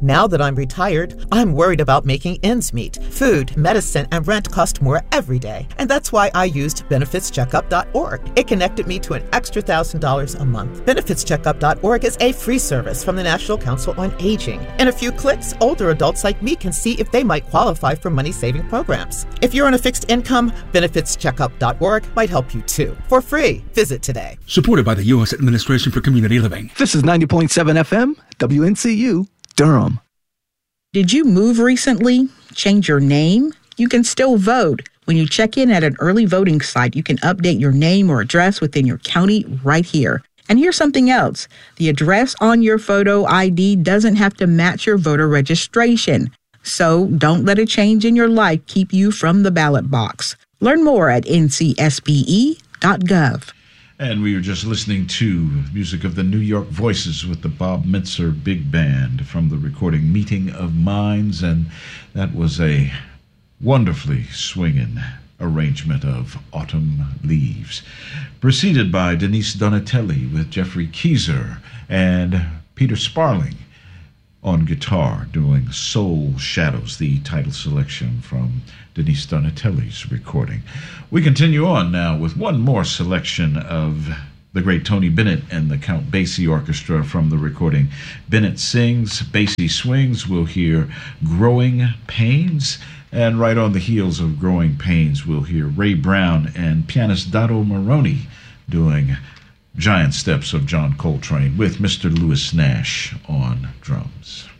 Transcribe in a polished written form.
Now that I'm retired, I'm worried about making ends meet. Food, medicine, and rent cost more every day. And that's why I used benefitscheckup.org. It connected me to an extra $1,000 a month. Benefitscheckup.org is a free service from the National Council on Aging. In a few clicks, older adults like me can see if they might qualify for money-saving programs. If you're on a fixed income, benefitscheckup.org might help you too. For free, visit today. Supported by the U.S. Administration for Community Living. This is 90.7 FM, WNCU, Durham. Did you move recently? Change your name? You can still vote. When you check in at an early voting site, you can update your name or address within your county right here. And here's something else. The address on your photo ID doesn't have to match your voter registration. So don't let a change in your life keep you from the ballot box. Learn more at ncsbe.gov. And we were just listening to music of the New York Voices with the Bob Mintzer Big Band from the recording Meeting of Minds, and that was a wonderfully swinging arrangement of Autumn Leaves, preceded by Denise Donatelli with Jeffrey Keezer and Peter Sparling on guitar doing Soul Shadows, the title selection from Denise Donatelli's recording. We continue on now with one more selection of the great Tony Bennett and the Count Basie Orchestra from the recording Bennett Sings, Basie Swings. We'll hear Growing Pains, and right on the heels of Growing Pains, we'll hear Ray Brown and pianist Dotto Maroney doing Giant Steps of John Coltrane with Mr. Lewis Nash on drums.